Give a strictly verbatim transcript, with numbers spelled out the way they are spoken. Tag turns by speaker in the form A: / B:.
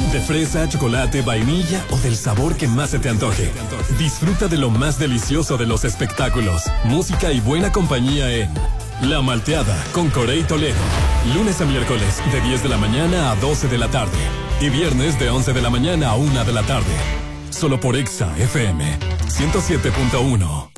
A: De fresa, chocolate, vainilla o del sabor que más se te antoje. Disfruta de lo más delicioso de los espectáculos, música y buena compañía en La Malteada con Corey Toledo. Lunes a miércoles de diez de la mañana a doce de la tarde. Y viernes de once de la mañana a una de la tarde. Solo por Exa F M ciento siete punto uno.